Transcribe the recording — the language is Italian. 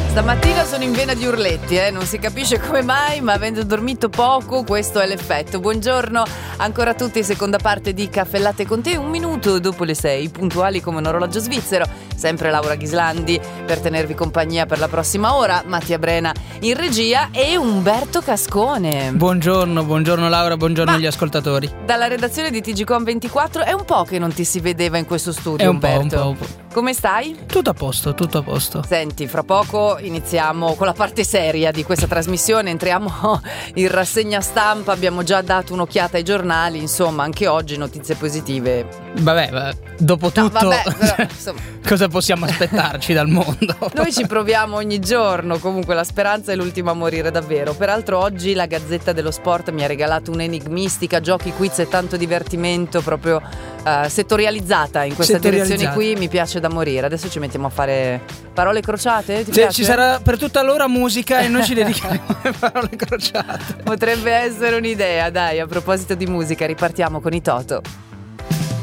Stamattina sono in vena di urletti, non si capisce come mai, ma avendo dormito poco questo è l'effetto. Buongiorno ancora a tutti, seconda parte di Caffè Latte con te, 1 minuto dopo le 6, puntuali come un orologio svizzero. Sempre Laura Ghislandi per tenervi compagnia per la prossima ora, Mattia Brena in regia e Umberto Cascone. Buongiorno Laura, buongiorno agli ascoltatori. Dalla redazione di TGcom24 è un po' che non ti si vedeva in questo studio, Umberto. Un po'. Come stai? Tutto a posto. Senti, fra poco iniziamo con la parte seria di questa trasmissione, entriamo in rassegna stampa, abbiamo già dato un'occhiata ai giornali, insomma anche oggi notizie positive. Vabbè, dopo tutto però, insomma, cosa possiamo aspettarci dal mondo? Noi ci proviamo ogni giorno, comunque la speranza è l'ultima a morire davvero. Peraltro oggi la Gazzetta dello Sport mi ha regalato un'enigmistica, giochi, quiz e tanto divertimento proprio settorializzata in questa direzione qui, mi piace da morire. Adesso ci mettiamo a fare parole crociate, ti piace? Ci sarà per tutta l'ora musica e noi ci dedichiamo alle parole crociate. Potrebbe essere un'idea, dai, a proposito di musica ripartiamo con i Toto.